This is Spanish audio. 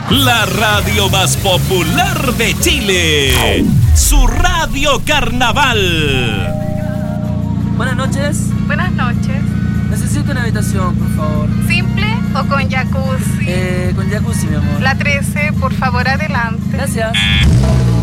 La radio más popular de Chile. Su Radio Carnaval. Buenas noches. Buenas noches. Necesito una habitación, por favor. ¿Simple o con jacuzzi? Con jacuzzi, mi amor. La 13, por favor, adelante. Gracias.